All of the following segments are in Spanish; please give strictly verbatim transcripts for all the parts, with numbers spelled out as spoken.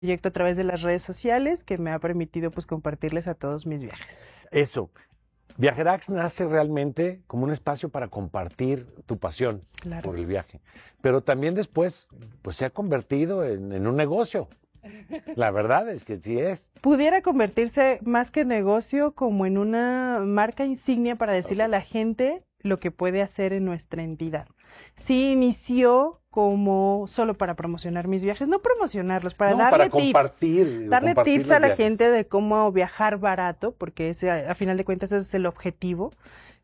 proyecto a través de las redes sociales que me ha permitido pues compartirles a todos mis viajes. Eso. Viajerax nace realmente como un espacio para compartir tu pasión Claro. por el viaje. Pero también después pues se ha convertido en, en un negocio. La verdad es que sí es. Pudiera convertirse más que negocio como en una marca insignia para decirle okay. a la gente lo que puede hacer en nuestra entidad. Sí inició como solo para promocionar mis viajes, no promocionarlos, para no, darle para tips, compartir, darle compartir tips a la viajes. gente de cómo viajar barato, porque ese, a final de cuentas ese es el objetivo,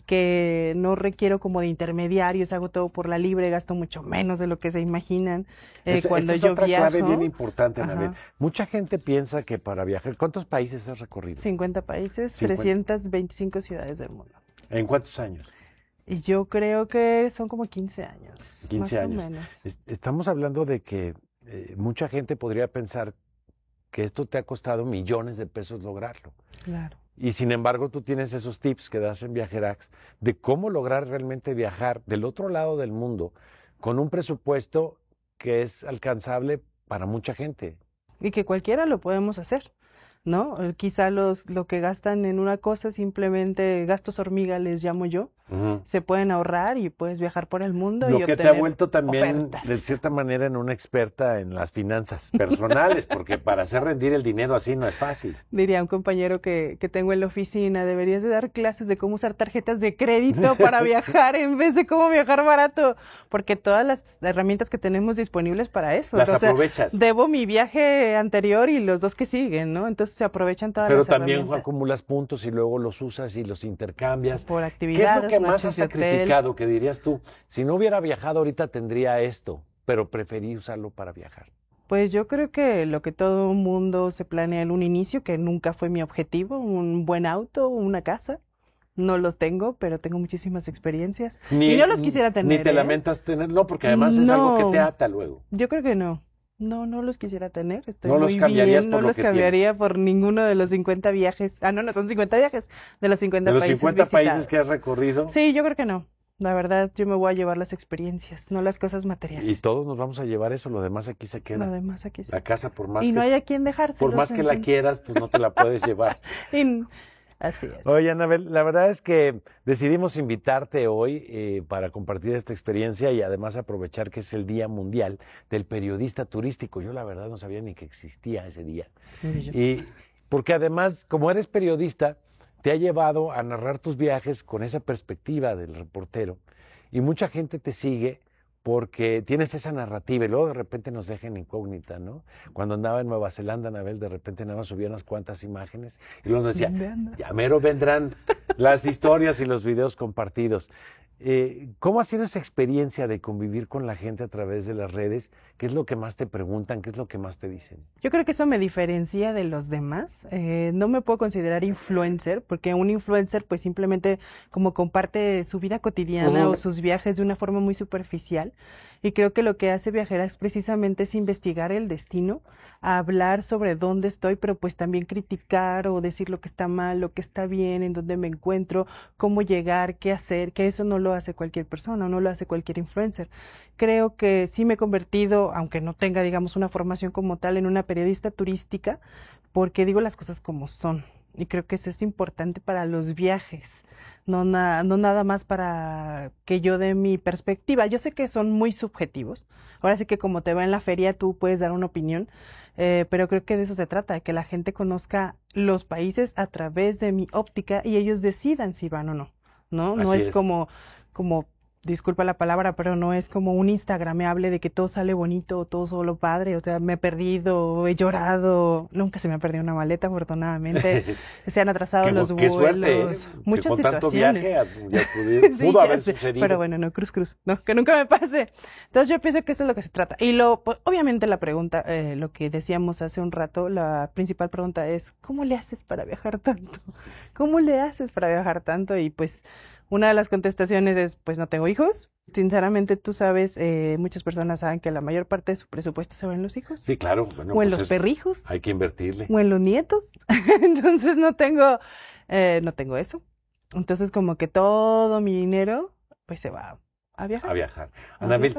que no requiero como de intermediarios, hago todo por la libre, gasto mucho menos de lo que se imaginan eh, esa, cuando esa es yo otra viajo. clave bien importante, Ajá. Anabel. Mucha gente piensa que para viajar, ¿cuántos países has recorrido? cincuenta países, cincuenta. trescientas veinticinco ciudades del mundo. ¿En cuántos años? Y yo creo que son como quince años. quince más años. O menos. Estamos hablando de que eh, mucha gente podría pensar que esto te ha costado millones de pesos lograrlo. Claro. Y sin embargo, tú tienes esos tips que das en Viajerax de cómo lograr realmente viajar del otro lado del mundo con un presupuesto que es alcanzable para mucha gente. Y que cualquiera lo podemos hacer, ¿no? Quizá los lo que gastan en una cosa, simplemente gastos hormiga les llamo yo, uh-huh. se pueden ahorrar y puedes viajar por el mundo. Lo y que obtener te ha vuelto también, ofertas. de cierta manera, en una experta en las finanzas personales, porque para hacer rendir el dinero así no es fácil. Diría un compañero que, que tengo en la oficina, deberías de dar clases de cómo usar tarjetas de crédito para viajar en vez de cómo viajar barato, porque todas las herramientas que tenemos disponibles para eso. Las o sea, aprovechas. Debo mi viaje anterior y los dos que siguen, ¿no? Entonces se aprovechan todas Pero las también herramientas. acumulas puntos y luego los usas y los intercambias. Por actividades. ¿Qué es lo que más has sacrificado? Que dirías tú, si no hubiera viajado ahorita tendría esto, pero preferí usarlo para viajar. Pues yo creo que lo que todo mundo se planea en un inicio, que nunca fue mi objetivo, un buen auto, una casa. No los tengo, pero tengo muchísimas experiencias. Ni, y no los quisiera tener. Ni te ¿eh? lamentas tener, no, porque además no, es algo que te ata luego. Yo creo que no. No, no los quisiera tener. Estoy no muy los cambiarías bien. por No lo los que cambiaría tienes. por ninguno de los cincuenta viajes. Ah, no, no son cincuenta viajes. De los cincuenta de los países cincuenta visitados. países que has recorrido. Sí, yo creo que no. La verdad, yo me voy a llevar las experiencias, no las cosas materiales. Y todos nos vamos a llevar eso, lo demás aquí se queda. Lo demás aquí se La casa, por más y que... no hay a quien dejarse. Por más que la quieras, pues no te la puedes llevar. y, así es. Oye, Anabel, la verdad es que decidimos invitarte hoy eh, para compartir esta experiencia y además aprovechar que es el Día Mundial del Periodista Turístico. Yo la verdad no sabía ni que existía ese día. Sí, y porque además, como eres periodista, te ha llevado a narrar tus viajes con esa perspectiva del reportero y mucha gente te sigue porque tienes esa narrativa y luego de repente nos deja en incógnita, ¿no? Cuando andaba en Nueva Zelanda, Anabel, de repente nada más subía unas cuantas imágenes y luego nos decía, ya mero vendrán las historias y los videos compartidos. Eh, ¿Cómo ha sido esa experiencia de convivir con la gente a través de las redes? ¿Qué es lo que más te preguntan? ¿Qué es lo que más te dicen? Yo creo que eso me diferencia de los demás. Eh, no me puedo considerar influencer, porque un influencer pues simplemente como comparte su vida cotidiana uh-huh. o sus viajes de una forma muy superficial. Y creo que lo que hace Viajerax precisamente es investigar el destino, hablar sobre dónde estoy, pero pues también criticar o decir lo que está mal, lo que está bien, en dónde me encuentro, cómo llegar, qué hacer, que eso no lo hace cualquier persona, no lo hace cualquier influencer. Creo que sí me he convertido, aunque no tenga, digamos, una formación como tal, en una periodista turística, porque digo las cosas como son. Y creo que eso es importante para los viajes. No, na, no nada más para que yo dé mi perspectiva. Yo sé que son muy subjetivos. Ahora sí que como te va en la feria, tú puedes dar una opinión, eh, pero creo que de eso se trata, de que la gente conozca los países a través de mi óptica y ellos decidan si van o no. No, no es, es como, como, disculpa la palabra, pero no es como un instagramable de que todo sale bonito, todo solo padre. O sea, me he perdido, he llorado. Nunca se me ha perdido una maleta, afortunadamente. Se han atrasado qué, los qué vuelos. Suerte, ¿eh? Muchas que con situaciones. Tanto viaje ya pude, sí, pudo ya haber sé, sucedido. Pero bueno, no, cruz, cruz. No, que nunca me pase. Entonces yo pienso que eso es lo que se trata. Y lo, pues, obviamente la pregunta, eh, lo que decíamos hace un rato, la principal pregunta es, ¿cómo le haces para viajar tanto? ¿Cómo le haces para viajar tanto? Y pues una de las contestaciones es, pues no tengo hijos. Sinceramente, tú sabes, eh, muchas personas saben que la mayor parte de su presupuesto se va en los hijos. Sí, claro. Bueno, o en pues los perrijos. Hay que invertirle. O en los nietos. Entonces no tengo, eh, no tengo eso. Entonces como que todo mi dinero, pues se va a viajar. A viajar. A Anabel, viajar.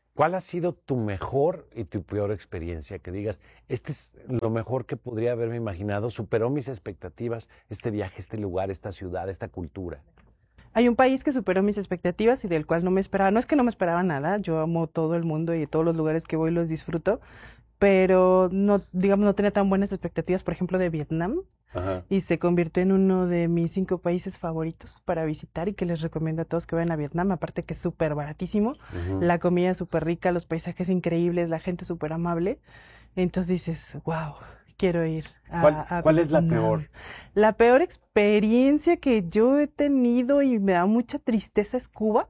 ¿Cuál ha sido tu mejor y tu peor experiencia? Que digas, este es lo mejor que podría haberme imaginado, superó mis expectativas, este viaje, este lugar, esta ciudad, esta cultura. Hay un país que superó mis expectativas y del cual no me esperaba. No es que no me esperaba nada, yo amo todo el mundo y todos los lugares que voy los disfruto, pero no, digamos, no tenía tan buenas expectativas, por ejemplo, de Vietnam. Ajá. Y se convirtió en uno de mis cinco países favoritos para visitar y que les recomiendo a todos que vayan a Vietnam, aparte que es súper baratísimo, Uh-huh. la comida es súper rica, los paisajes increíbles, la gente súper amable. Entonces dices, wow, quiero ir a, ¿Cuál, a cuál es la Vietnam. peor? La peor experiencia que yo he tenido y me da mucha tristeza es Cuba.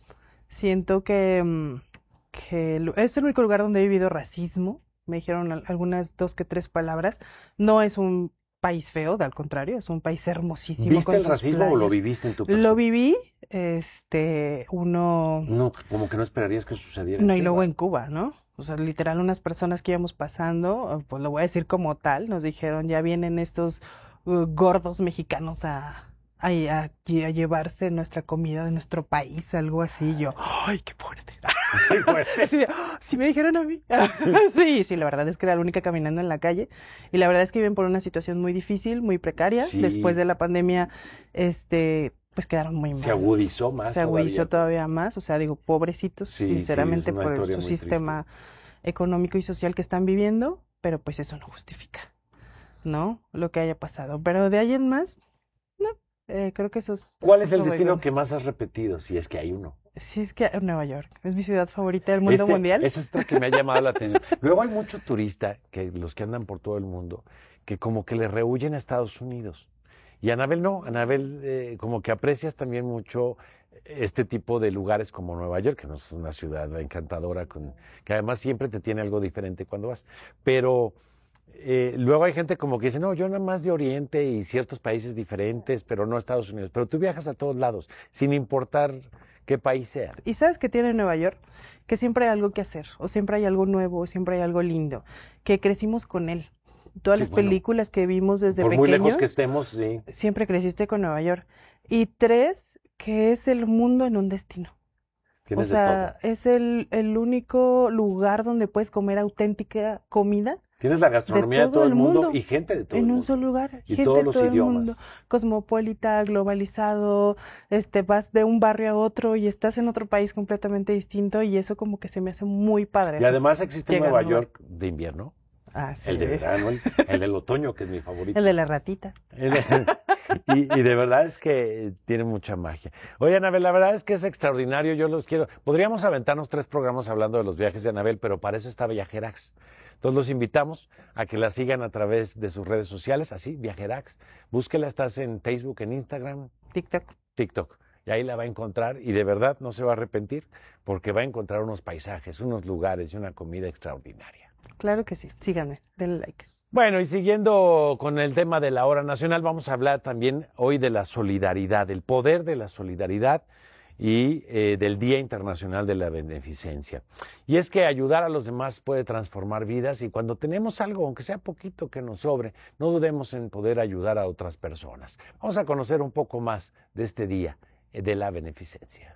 Siento que, mm, que lo- es el único lugar donde he vivido racismo. Me dijeron al- algunas dos que tres palabras. No es un país feo, al contrario, es un país hermosísimo. ¿Viste con el sus racismo o lo playas. viviste en tu persona? Lo viví, este, uno, No, como que no esperarías que sucediera en no, y luego Cuba. en Cuba, ¿no? O sea, literal, unas personas que íbamos pasando, pues lo voy a decir como tal, nos dijeron, ya vienen estos uh, gordos mexicanos a, a, a- a llevarse nuestra comida de nuestro país, algo así. Y yo, ¡ay, qué fuerte! Qué fuerte. Así de, "Ah, sí me dijeron a mí". Sí, sí, la verdad es que era la única caminando en la calle. Y la verdad es que viven por una situación muy difícil, muy precaria. Sí. Después de la pandemia, este, pues quedaron muy mal. Se agudizó más Se agudizó todavía. todavía más. O sea, digo, pobrecitos, Sí, sí, sinceramente, es una por historia su muy sistema económico y social que están viviendo. Pero pues eso no justifica, ¿no? Lo que haya pasado. Pero de ahí en más, no. Eh, creo que eso es. ¿Cuál es el eso voy destino con- que más has repetido, si es que hay uno? Sí, es que Nueva York es mi ciudad favorita del mundo Ese- mundial. Esa es otra que me ha llamado la atención. Luego hay mucho turista, que los que andan por todo el mundo, que como que le rehuyen a Estados Unidos. Y Anabel no, Anabel eh, como que aprecias también mucho este tipo de lugares como Nueva York, que no es una ciudad encantadora, con, que además siempre te tiene algo diferente cuando vas. Pero eh, luego hay gente como que dice, no, yo nada más de Oriente y ciertos países diferentes, pero no a Estados Unidos. Pero tú viajas a todos lados, sin importar qué país sea. ¿Y sabes qué tiene Nueva York? Que siempre hay algo que hacer, o siempre hay algo nuevo, o siempre hay algo lindo, que crecimos con él. Todas Sí, las bueno. películas que vimos desde Por muy pequeños, lejos que estemos, sí. siempre creciste con Nueva York. Y tres, que es el mundo en un destino. O Tienes de sea, todo. es el, el único lugar donde puedes comer auténtica comida Tienes la gastronomía de todo, el mundo, mundo y gente de todo en el un mundo. solo lugar. Y Gente todos de los todo el idiomas. mundo, cosmopolita, globalizado, este, vas de un barrio a otro y estás en otro país completamente distinto y eso como que se me hace muy padre. Y Eso además es existe llegar a Nueva un lugar. York de invierno, Ah, sí. el de verano, el, el del otoño, que es mi favorito. El de la ratita. El de- y, y de verdad es que tiene mucha magia. Oye, Anabel, la verdad es que es extraordinario, yo los quiero. Podríamos aventarnos tres programas hablando de los viajes de Anabel, pero para eso está Viajerax. Entonces los invitamos a que la sigan a través de sus redes sociales, así, Viajerax. Búsquela, estás en Facebook, en Instagram, TikTok. TikTok. Y ahí la va a encontrar y de verdad no se va a arrepentir porque va a encontrar unos paisajes, unos lugares y una comida extraordinaria. Claro que sí. Síganme. Denle like. Bueno, y siguiendo con el tema de la hora nacional, vamos a hablar también hoy de la solidaridad, del poder de la solidaridad y eh, del Día Internacional de la Beneficencia. Y es que ayudar a los demás puede transformar vidas y cuando tenemos algo, aunque sea poquito que nos sobre, no dudemos en poder ayudar a otras personas. Vamos a conocer un poco más de este Día eh, de la Beneficencia.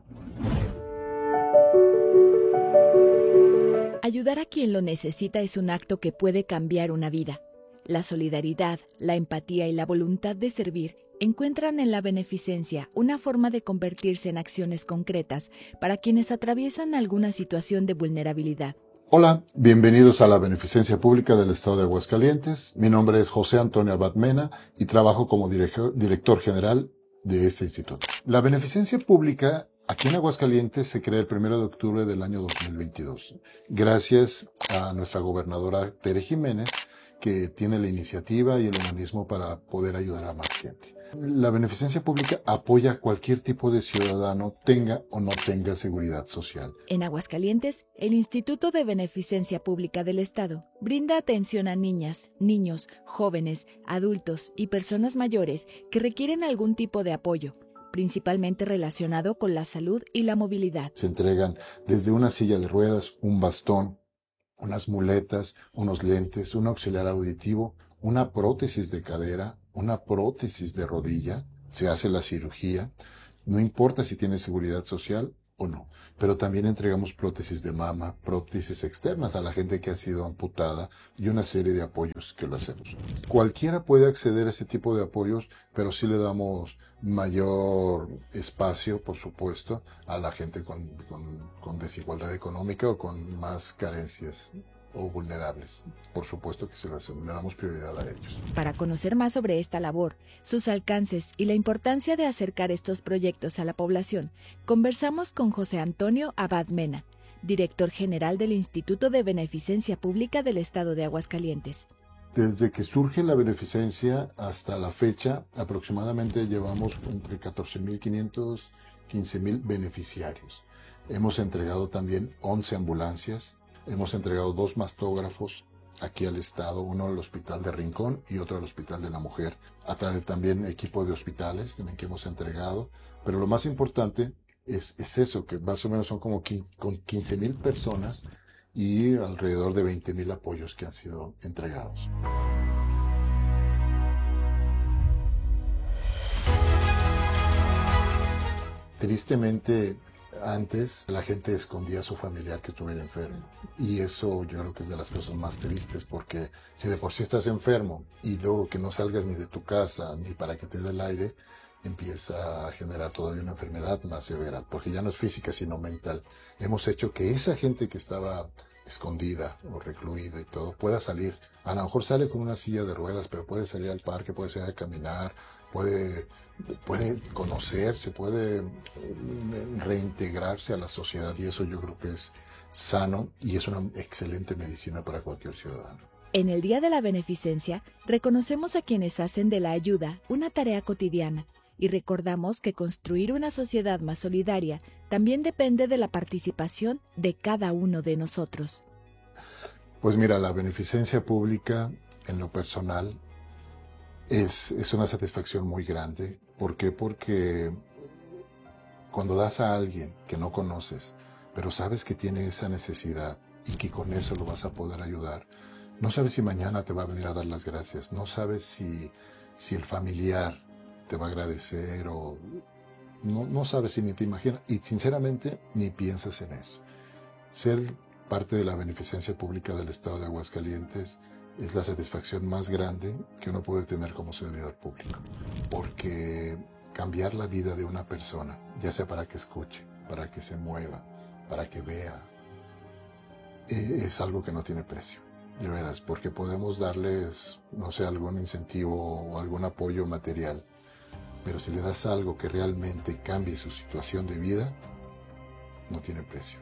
Ayudar a quien lo necesita es un acto que puede cambiar una vida. La solidaridad, la empatía y la voluntad de servir encuentran en la beneficencia una forma de convertirse en acciones concretas para quienes atraviesan alguna situación de vulnerabilidad. Hola, bienvenidos a la Beneficencia Pública del Estado de Aguascalientes. Mi nombre es José Antonio Abad Mena y trabajo como director, director general de este instituto. La Beneficencia Pública aquí en Aguascalientes se crea el primero de octubre del año dos mil veintidós, gracias a nuestra gobernadora Tere Jiménez, que tiene la iniciativa y el humanismo para poder ayudar a más gente. La beneficencia pública apoya a cualquier tipo de ciudadano, tenga o no tenga seguridad social. En Aguascalientes, el Instituto de Beneficencia Pública del Estado brinda atención a niñas, niños, jóvenes, adultos y personas mayores que requieren algún tipo de apoyo, principalmente relacionado con la salud y la movilidad. Se entregan desde una silla de ruedas, un bastón, unas muletas, unos lentes, un auxiliar auditivo, una prótesis de cadera, una prótesis de rodilla, se hace la cirugía, no importa si tiene seguridad social o no. Pero también entregamos prótesis de mama, prótesis externas a la gente que ha sido amputada y una serie de apoyos que lo hacemos. Cualquiera puede acceder a ese tipo de apoyos, pero sí le damos mayor espacio, por supuesto, a la gente con, con, con desigualdad económica o con más carencias o vulnerables. Por supuesto que se lo hacemos, le damos prioridad a ellos. Para conocer más sobre esta labor, sus alcances y la importancia de acercar estos proyectos a la población, conversamos con José Antonio Abad Mena, director general del Instituto de Beneficencia Pública del Estado de Aguascalientes. Desde que surge la beneficencia hasta la fecha, aproximadamente llevamos entre catorce mil quinientos, quince mil beneficiarios. Hemos entregado también once ambulancias. Hemos entregado dos mastógrafos aquí al Estado, uno al Hospital de Rincón y otro al Hospital de la Mujer. A través también equipo de hospitales también que hemos entregado. Pero lo más importante es, es eso, que más o menos son como quince mil personas y alrededor de veinte mil apoyos que han sido entregados. Tristemente, antes la gente escondía a su familiar que estuviera enfermo y eso yo creo que es de las cosas más tristes, porque si de por sí estás enfermo y luego que no salgas ni de tu casa ni para que te dé el aire, empieza a generar todavía una enfermedad más severa, porque ya no es física sino mental. Hemos hecho que esa gente que estaba escondida o recluida y todo pueda salir. A lo mejor sale con una silla de ruedas, pero puede salir al parque, puede salir a caminar, puede, puede conocerse, puede reintegrarse a la sociedad, y eso yo creo que es sano y es una excelente medicina para cualquier ciudadano. En el Día de la Beneficencia, reconocemos a quienes hacen de la ayuda una tarea cotidiana y recordamos que construir una sociedad más solidaria también depende de la participación de cada uno de nosotros. Pues mira, la beneficencia pública, en lo personal, es, es una satisfacción muy grande. ¿Por qué? Porque cuando das a alguien que no conoces, pero sabes que tiene esa necesidad y que con eso lo vas a poder ayudar, no sabes si mañana te va a venir a dar las gracias, no sabes si, si el familiar te va a agradecer o no, no sabes si ni te imaginas y sinceramente ni piensas en eso. Ser parte de la beneficencia pública del Estado de Aguascalientes es la satisfacción más grande que uno puede tener como servidor público, porque cambiar la vida de una persona, ya sea para que escuche, para que se mueva, para que vea, es algo que no tiene precio. De veras, porque podemos darles, no sé, algún incentivo o algún apoyo material, pero si le das algo que realmente cambie su situación de vida, no tiene precio.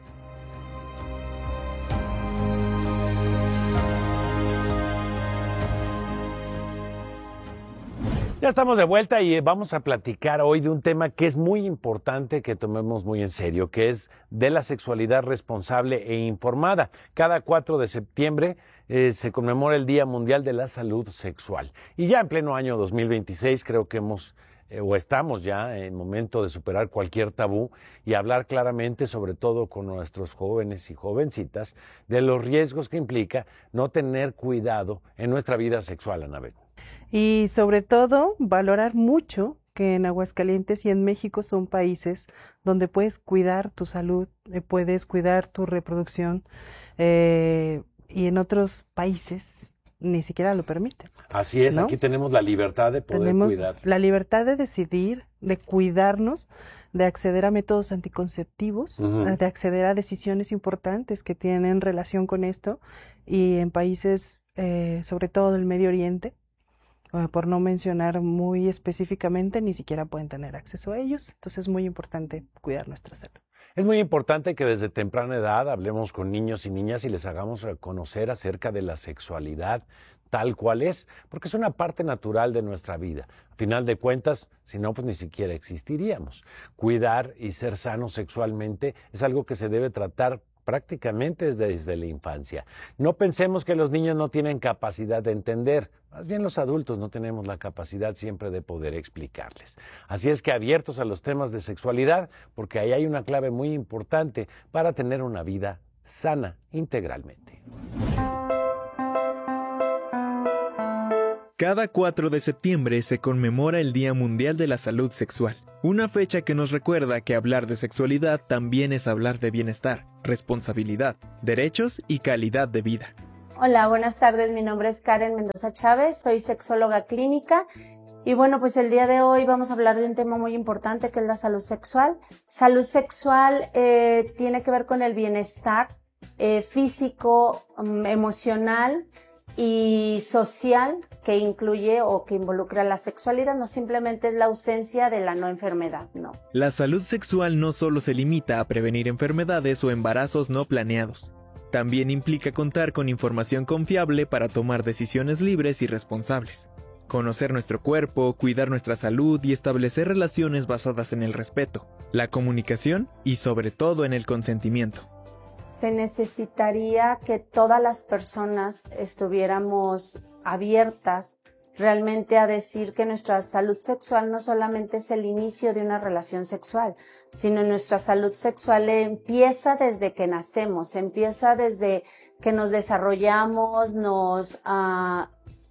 Ya estamos de vuelta y vamos a platicar hoy de un tema que es muy importante que tomemos muy en serio, que es de la sexualidad responsable e informada. Cada cuatro de septiembre eh, se conmemora el Día Mundial de la Salud Sexual. Y ya en pleno año dos mil veintiséis creo que hemos eh, o estamos ya en momento de superar cualquier tabú y hablar claramente, sobre todo con nuestros jóvenes y jovencitas, de los riesgos que implica no tener cuidado en nuestra vida sexual, Anabel. Y sobre todo, valorar mucho que en Aguascalientes y en México son países donde puedes cuidar tu salud, eh, puedes cuidar tu reproducción, eh, y en otros países ni siquiera lo permiten. Así es, ¿no? Aquí tenemos la libertad de poder tenemos cuidar. La libertad de decidir, de cuidarnos, de acceder a métodos anticonceptivos, uh-huh. de acceder a decisiones importantes que tienen relación con esto, y en países, eh, sobre todo del Medio Oriente, por no mencionar muy específicamente, ni siquiera pueden tener acceso a ellos. Entonces es muy importante cuidar nuestra salud. Es muy importante que desde temprana edad hablemos con niños y niñas y les hagamos conocer acerca de la sexualidad tal cual es, porque es una parte natural de nuestra vida. A final de cuentas, si no, pues ni siquiera existiríamos. Cuidar y ser sanos sexualmente es algo que se debe tratar prácticamente desde, desde la infancia. No pensemos que los niños no tienen capacidad de entender, más bien los adultos no tenemos la capacidad siempre de poder explicarles. Así es que abiertos a los temas de sexualidad, porque ahí hay una clave muy importante para tener una vida sana integralmente. Cada cuatro de septiembre se conmemora el Día Mundial de la Salud Sexual. Una fecha que nos recuerda que hablar de sexualidad también es hablar de bienestar, responsabilidad, derechos y calidad de vida. Hola, buenas tardes. Mi nombre es Karen Mendoza Chávez, soy sexóloga clínica y bueno, pues el día de hoy vamos a hablar de un tema muy importante que es la salud sexual. Salud sexual eh, tiene que ver con el bienestar eh, físico, emocional y social que incluye o que involucra la sexualidad, no simplemente es la ausencia de la no enfermedad, no. La salud sexual no solo se limita a prevenir enfermedades o embarazos no planeados. También implica contar con información confiable para tomar decisiones libres y responsables. Conocer nuestro cuerpo, cuidar nuestra salud y establecer relaciones basadas en el respeto, la comunicación y sobre todo en el consentimiento. Se necesitaría que todas las personas estuviéramos abiertas realmente a decir que nuestra salud sexual no solamente es el inicio de una relación sexual, sino nuestra salud sexual empieza desde que nacemos, empieza desde que nos desarrollamos, nos uh,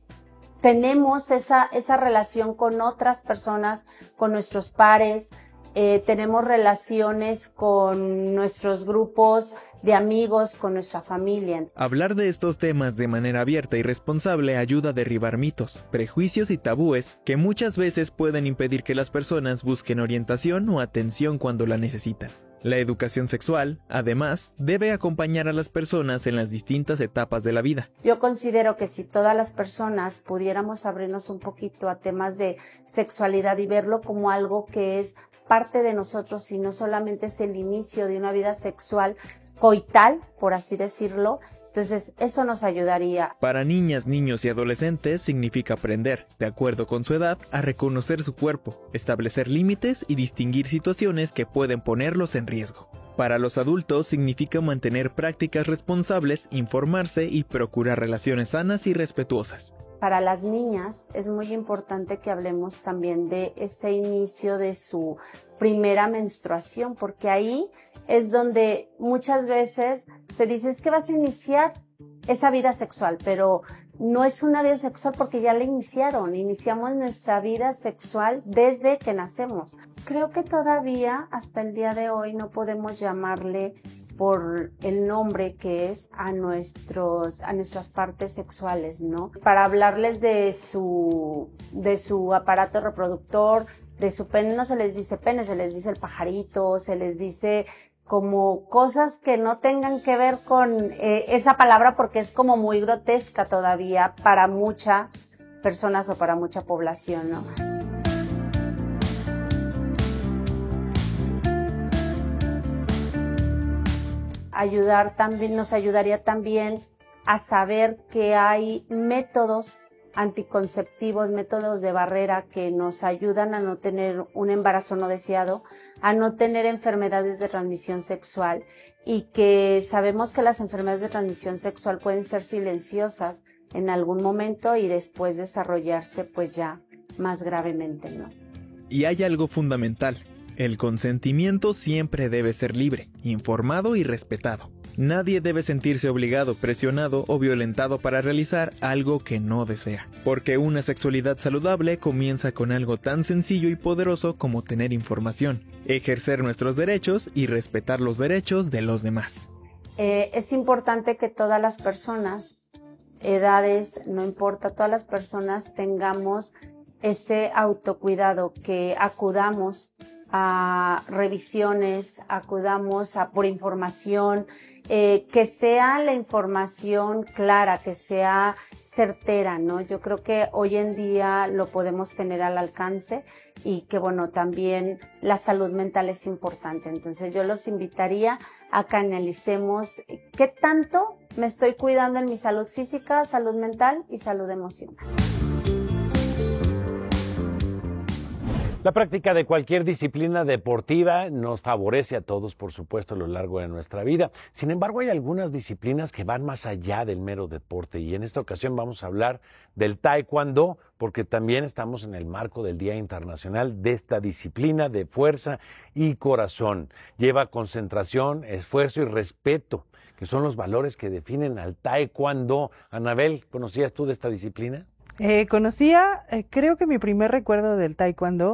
tenemos esa, esa relación con otras personas, con nuestros pares, eh, tenemos relaciones con nuestros grupos de amigos, con nuestra familia. Hablar de estos temas de manera abierta y responsable ayuda a derribar mitos, prejuicios y tabúes que muchas veces pueden impedir que las personas busquen orientación o atención cuando la necesitan. La educación sexual, además, debe acompañar a las personas en las distintas etapas de la vida. Yo considero que si todas las personas pudiéramos abrirnos un poquito a temas de sexualidad y verlo como algo que es parte de nosotros y no solamente es el inicio de una vida sexual coital, por así decirlo, entonces eso nos ayudaría. Para niñas, niños y adolescentes significa aprender, de acuerdo con su edad, a reconocer su cuerpo, establecer límites y distinguir situaciones que pueden ponerlos en riesgo. Para los adultos significa mantener prácticas responsables, informarse y procurar relaciones sanas y respetuosas. Para las niñas es muy importante que hablemos también de ese inicio de su primera menstruación, porque ahí es donde muchas veces se dice es que vas a iniciar esa vida sexual, pero no es una vida sexual porque ya la iniciaron, iniciamos nuestra vida sexual desde que nacemos. Creo que todavía hasta el día de hoy no podemos llamarle por el nombre que es a nuestros a nuestras partes sexuales, ¿no? Para hablarles de su de su aparato reproductor, de su pene, no se les dice pene, se les dice el pajarito, se les dice como cosas que no tengan que ver con eh, esa palabra porque es como muy grotesca todavía para muchas personas o para mucha población, ¿no? Ayudar también, nos ayudaría también a saber que hay métodos anticonceptivos, métodos de barrera que nos ayudan a no tener un embarazo no deseado, a no tener enfermedades de transmisión sexual y que sabemos que las enfermedades de transmisión sexual pueden ser silenciosas en algún momento y después desarrollarse pues ya más gravemente, ¿no? Y hay algo fundamental. El consentimiento siempre debe ser libre, informado y respetado. Nadie debe sentirse obligado, presionado o violentado para realizar algo que no desea. Porque una sexualidad saludable comienza con algo tan sencillo y poderoso como tener información, ejercer nuestros derechos y respetar los derechos de los demás. Eh, es importante que todas las personas, edades, no importa, todas las personas tengamos ese autocuidado, que acudamos a revisiones, acudamos a por información, eh, que sea la información clara, que sea certera, ¿no? Yo creo que hoy en día lo podemos tener al alcance y que, bueno, también la salud mental es importante. Entonces yo los invitaría a que analicemos qué tanto me estoy cuidando en mi salud física, salud mental y salud emocional. La práctica de cualquier disciplina deportiva nos favorece a todos, por supuesto, a lo largo de nuestra vida. Sin embargo, hay algunas disciplinas que van más allá del mero deporte y en esta ocasión vamos a hablar del taekwondo porque también estamos en el marco del Día Internacional de esta disciplina de fuerza y corazón. Lleva concentración, esfuerzo y respeto, que son los valores que definen al taekwondo. Anabel, ¿conocías tú de esta disciplina? Eh, conocía, eh, creo que mi primer recuerdo del taekwondo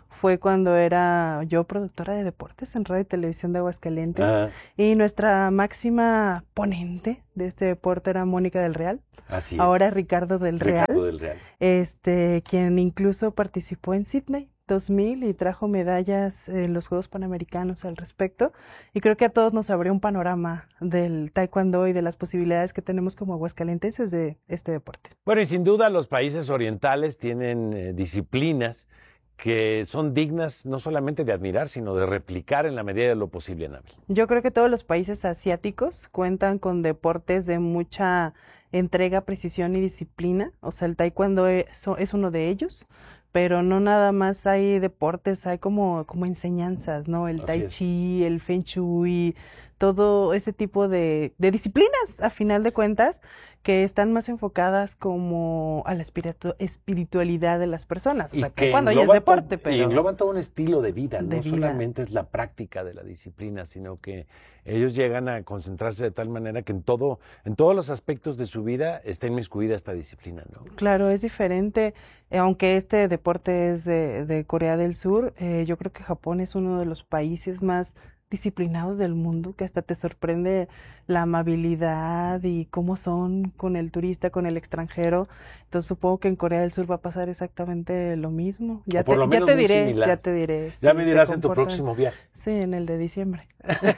fue cuando era yo productora de deportes en Radio y Televisión de Aguascalientes. Ajá. Y nuestra máxima ponente de este deporte era Mónica del Real. Así es. Ahora Ricardo del Real. Ricardo del Real. Este, quien incluso participó en Sydney dos mil y trajo medallas en los Juegos Panamericanos al respecto. Y creo que a todos nos abrió un panorama del taekwondo y de las posibilidades que tenemos como aguascalentenses de este deporte. Bueno, y sin duda los países orientales tienen eh, disciplinas que son dignas no solamente de admirar, sino de replicar en la medida de lo posible, Anabel. Yo creo que todos los países asiáticos cuentan con deportes de mucha entrega, precisión y disciplina. O sea, el taekwondo es, es uno de ellos, pero no nada más hay deportes, hay como, como enseñanzas, ¿no? El Así tai es. chi, el feng shui, todo ese tipo de, de disciplinas, a final de cuentas, que están más enfocadas como a la espiritu- espiritualidad de las personas. O sea, que cuando ya es engloban deporte, todo- pero... Y engloban todo un estilo de vida, de no vida. solamente es la práctica de la disciplina, sino que ellos llegan a concentrarse de tal manera que en todo, en todos los aspectos de su vida está inmiscuida esta disciplina, ¿no? Claro, es diferente, eh, aunque este deporte es de, de Corea del Sur, eh, yo creo que Japón es uno de los países más disciplinados del mundo, que hasta te sorprende la amabilidad y cómo son con el turista, con el extranjero. Entonces supongo que en Corea del Sur va a pasar exactamente lo mismo. Ya O por te, lo ya menos te muy diré, similar. ya te diré. Ya si me se dirás en tu comportan- próximo viaje. Sí, en el de diciembre.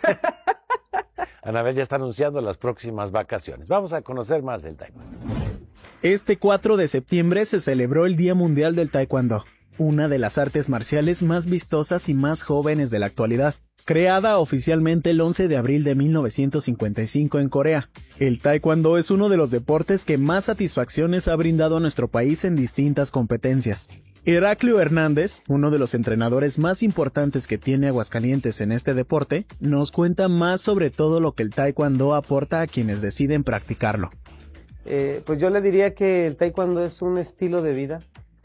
Anabel ya está anunciando las próximas vacaciones. Vamos a conocer más del taekwondo. Este cuatro de septiembre se celebró el Día Mundial del Taekwondo, una de las artes marciales más vistosas y más jóvenes de la actualidad. Creada oficialmente el once de abril de mil novecientos cincuenta y cinco en Corea, el taekwondo es uno de los deportes que más satisfacciones ha brindado a nuestro país en distintas competencias. Heraclio Hernández, uno de los entrenadores más importantes que tiene Aguascalientes en este deporte, nos cuenta más sobre todo lo que el taekwondo aporta a quienes deciden practicarlo. Eh, pues yo le diría que el taekwondo es un estilo de vida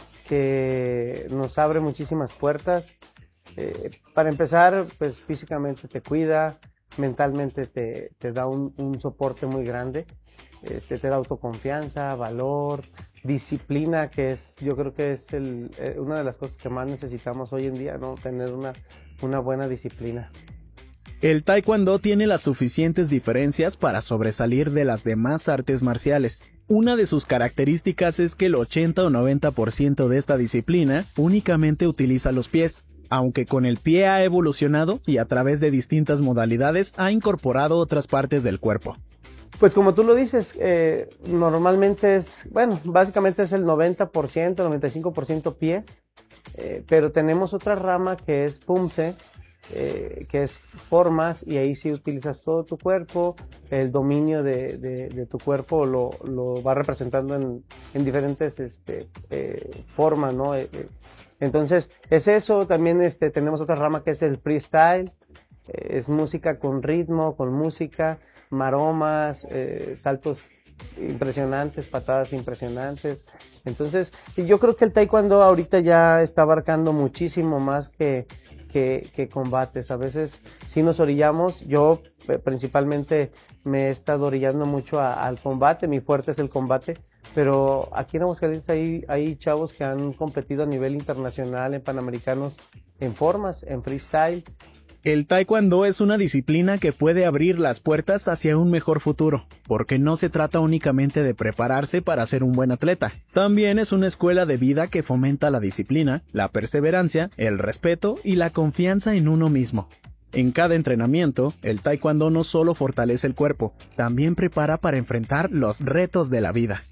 que nos abre muchísimas puertas. Eh, para empezar, pues físicamente te cuida, mentalmente te, te da un, un soporte muy grande, este, te da autoconfianza, valor, disciplina, que es, yo creo que es el, eh, una de las cosas que más necesitamos hoy en día, ¿no? Tener una, una buena disciplina. El taekwondo tiene las suficientes diferencias para sobresalir de las demás artes marciales. Una de sus características es que el ochenta o noventa por ciento de esta disciplina únicamente utiliza los pies, aunque con el pie ha evolucionado y a través de distintas modalidades ha incorporado otras partes del cuerpo. Pues como tú lo dices, eh, normalmente es, bueno, básicamente es el noventa por ciento, noventa y cinco por ciento pies, eh, pero tenemos otra rama que es Pumse, eh, que es formas, y ahí sí utilizas todo tu cuerpo, el dominio de, de, de tu cuerpo lo, lo va representando en, en diferentes este, eh, formas, ¿no? Eh, eh, entonces, es eso. También este, tenemos otra rama que es el freestyle, eh, es música con ritmo, con música, maromas, eh, saltos impresionantes, patadas impresionantes. Entonces, yo creo que el taekwondo ahorita ya está abarcando muchísimo más que, que, que combates. A veces sí nos orillamos, yo eh, principalmente me he estado orillando mucho a, al combate, mi fuerte es el combate, pero aquí en Aguascalientes hay, hay chavos que han competido a nivel internacional en Panamericanos en formas, en freestyle. El taekwondo es una disciplina que puede abrir las puertas hacia un mejor futuro, porque no se trata únicamente de prepararse para ser un buen atleta. También es una escuela de vida que fomenta la disciplina, la perseverancia, el respeto y la confianza en uno mismo. En cada entrenamiento, el taekwondo no solo fortalece el cuerpo, también prepara para enfrentar los retos de la vida.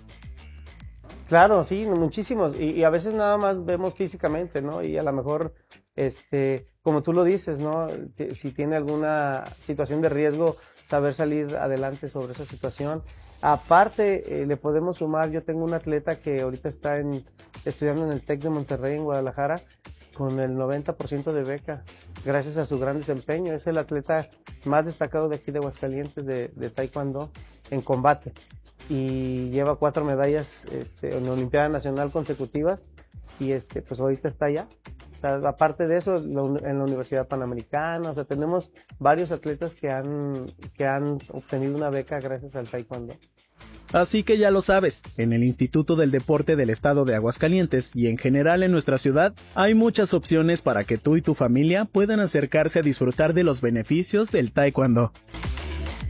Claro, sí, muchísimos. Y, y a veces nada más vemos físicamente, ¿no? Y a lo mejor, este, como tú lo dices, ¿no? Si, si tiene alguna situación de riesgo, saber salir adelante sobre esa situación. Aparte, eh, le podemos sumar, yo tengo un atleta que ahorita está en, estudiando en el TEC de Monterrey, en Guadalajara, con el noventa por ciento de beca, gracias a su gran desempeño. Es el atleta más destacado de aquí de Aguascalientes de, de taekwondo en combate. Y lleva cuatro medallas este, en la Olimpiada Nacional consecutivas, y este, pues ahorita está allá. O sea, aparte de eso, lo, en la Universidad Panamericana, o sea, tenemos varios atletas que han, que han obtenido una beca gracias al taekwondo. Así que ya lo sabes, en el Instituto del Deporte del Estado de Aguascalientes y en general en nuestra ciudad, hay muchas opciones para que tú y tu familia puedan acercarse a disfrutar de los beneficios del taekwondo.